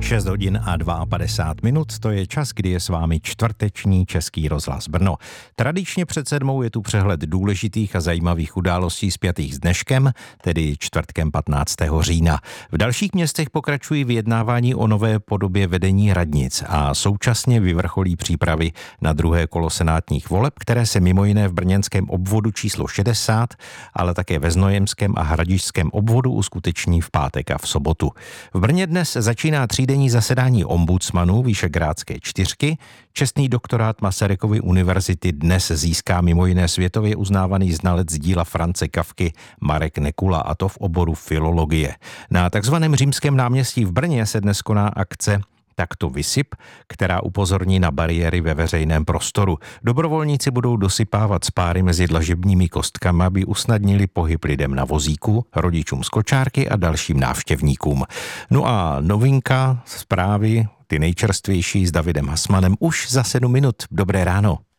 6 hodin a 52 minut, to je čas, kdy je s vámi čtvrteční Český rozhlas Brno. Tradičně před 7 je tu přehled důležitých a zajímavých událostí spjatých s dneškem, tedy čtvrtkem 15. října. V dalších městech pokračují vyjednávání o nové podobě vedení radnic a současně vyvrcholí přípravy na druhé kolo senátních voleb, které se mimo jiné v brněnském obvodu číslo 60, ale také ve znojemském a hradišťském obvodu uskuteční v pátek a v sobotu. V Brně dnes začíná třídenní zasedání ombudsmanů Visegrádské čtyřky. Čestný doktorát Masarykovy univerzity dnes získá mimo jiné světově uznávaný znalec díla France Kafky Marek Nekula, a to v oboru filologie. Na takzvaném Římském náměstí v Brně se dnes koná akce Takto vysyp, která upozorní na bariéry ve veřejném prostoru. Dobrovolníci budou dosypávat spáry mezi dlažebními kostkami, aby usnadnili pohyb lidem na vozíku, rodičům z kočárky a dalším návštěvníkům. No a novinka, zprávy, ty nejčerstvější s Davidem Hasmanem už za 7 minut. Dobré ráno.